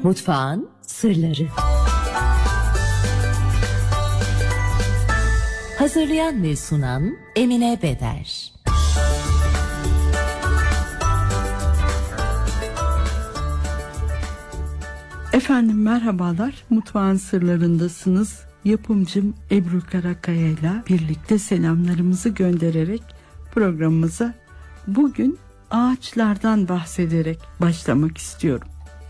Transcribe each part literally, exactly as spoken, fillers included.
Mutfağın sırları. Hazırlayan ve sunan Emine Beder. Efendim merhabalar, Mutfağın Sırlarındasınız. Yapımcım Ebru Karakaya ile birlikte selamlarımızı göndererek programımıza bugün ağaçlardan bahsederek başlamak istiyorum.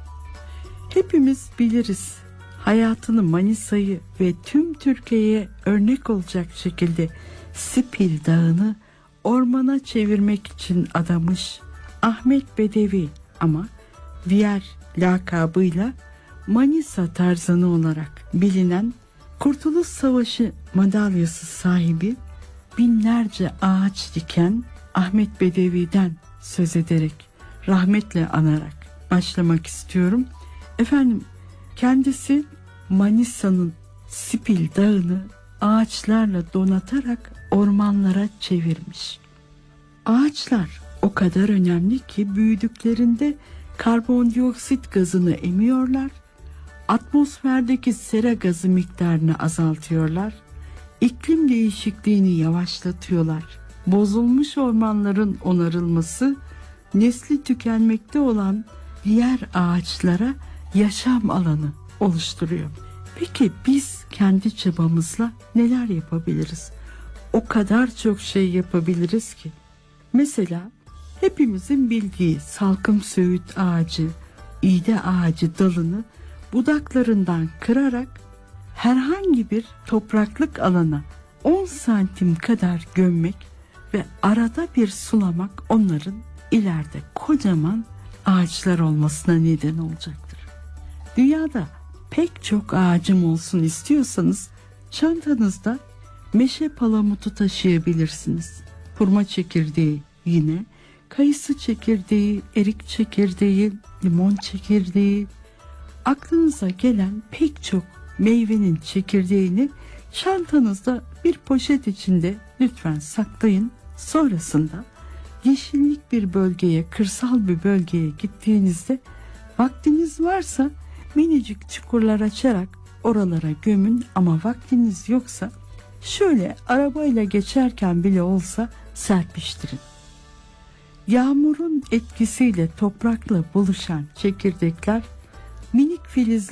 Hepimiz biliriz, hayatını Manisa'yı ve tüm Türkiye'ye örnek olacak şekilde Sipil Dağı'nı ormana çevirmek için adamış Ahmet Bedevi, ama diğer lakabıyla Manisa Tarzanı olarak bilinen Kurtuluş Savaşı madalyası sahibi, binlerce ağaç diken Ahmet Bedevi'den söz ederek, rahmetle anarak başlamak istiyorum. Efendim, kendisi Manisa'nın Sipil Dağı'nı ağaçlarla donatarak ormanlara çevirmiş. Ağaçlar o kadar önemli ki büyüdüklerinde karbondioksit gazını emiyorlar, atmosferdeki sera gazı miktarını azaltıyorlar, iklim değişikliğini yavaşlatıyorlar. Bozulmuş ormanların onarılması, nesli tükenmekte olan diğer ağaçlara yaşam alanı oluşturuyor. Peki biz kendi çabamızla neler yapabiliriz? O kadar çok şey yapabiliriz ki. Mesela hepimizin bildiği salkım söğüt ağacı, iğde ağacı dalını budaklarından kırarak herhangi bir topraklık alana on santim kadar gömmek ve arada bir sulamak onların ileride kocaman ağaçlar olmasına neden olacaktır. Dünyada pek çok ağacım olsun istiyorsanız çantanızda meşe palamutu taşıyabilirsiniz. Hurma çekirdeği yine, kayısı çekirdeği, erik çekirdeği, limon çekirdeği, aklınıza gelen pek çok meyvenin çekirdeğini çantanızda bir poşet içinde lütfen saklayın. Sonrasında yeşillik bir bölgeye, kırsal bir bölgeye gittiğinizde vaktiniz varsa minicik çukurlar açarak oralara gömün, ama vaktiniz yoksa şöyle arabayla geçerken bile olsa serpiştirin. Yağmurun etkisiyle toprakla buluşan çekirdekler minik filizler